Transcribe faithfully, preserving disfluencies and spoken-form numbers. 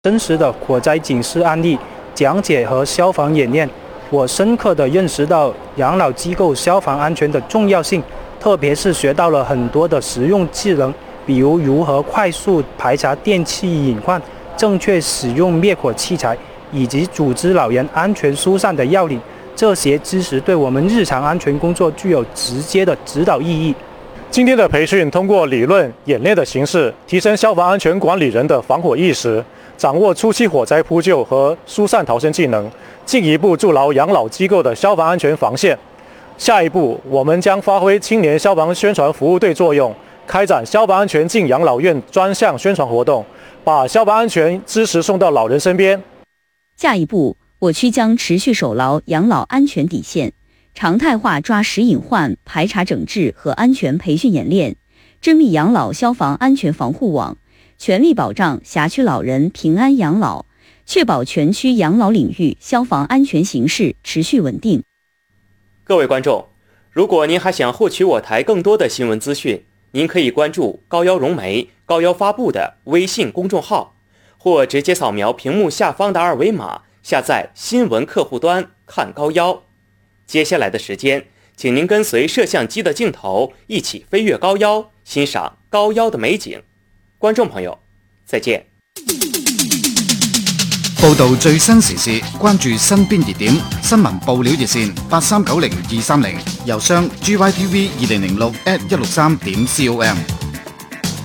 真实的火灾警示案例讲解和消防演练，我深刻地认识到养老机构消防安全的重要性，特别是学到了很多的实用技能，比如如何快速排查电气隐患、正确使用灭火器材，以及组织老人安全疏散的要领。这些知识对我们日常安全工作具有直接的指导意义。 今天的培训通过理论演练的形式，提升消防安全管理人的防火意识，掌握初期火灾扑救和疏散逃生技能，进一步筑牢养老机构的消防安全防线。下一步，我们将发挥青年消防宣传服务队作用，开展消防安全进养老院专项宣传活动，把消防安全知识送到老人身边。 下一步，我区将持续守牢养老安全底线，常态化抓实隐患排查整治和安全培训演练，织密养老消防安全防护网，全力保障辖区老人平安养老，确保全区养老领域消防安全形势持续稳定。 各位观众，如果您还想获取我台更多的新闻资讯，您可以关注高邀融媒高邀发布的微信公众号，或直接扫描屏幕下方的二维码下载新闻客户端看高邀。接下来的时间，请您跟随摄像机的镜头一起飞越高邀，欣赏高邀的美景。观眾朋友，再見。 報導最新時事，關注身邊熱點，新聞報料熱線八三九零二三零，郵箱 G Y T V 二零零六 at 一六三點 com。